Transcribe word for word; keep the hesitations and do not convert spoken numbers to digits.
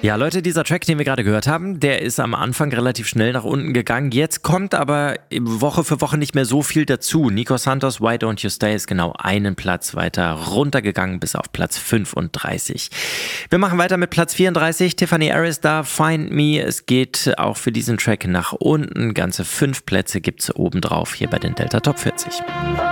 Ja, Leute, dieser Track, den wir gerade gehört haben, der ist am Anfang relativ schnell nach unten gegangen. Jetzt kommt aber Woche für Woche nicht mehr so viel dazu. Nico Santos, Why Don't You Stay, ist genau einen Platz weiter runtergegangen bis auf Platz fünfunddreißig. Wir machen weiter mit Platz vierunddreißig. Tiffany Harris da, Find Me. Es geht auch für diesen Track nach unten. Ganze fünf Plätze gibt's obendrauf hier bei den Delta Top vierzig.